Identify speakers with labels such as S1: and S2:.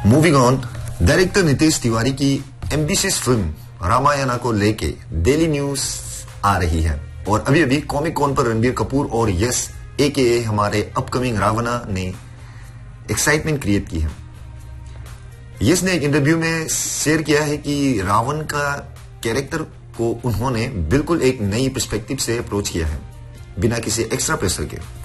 S1: Moving on, director Nitesh Tiwari की ambitious film Ramayana को लेके डेली न्यूज आ रही है और अभी अभी कॉमिक कॉन पर रणबीर कपूर और यश AKA हमारे अपकमिंग रावणा ने एक्साइटमेंट क्रिएट की है। यश ने एक इंटरव्यू में शेयर किया है कि रावण का कैरेक्टर को उन्होंने बिल्कुल एक नई पर्सपेक्टिव से अप्रोच किया है, बिना किसी एक्स्ट्रा प्रेशर के।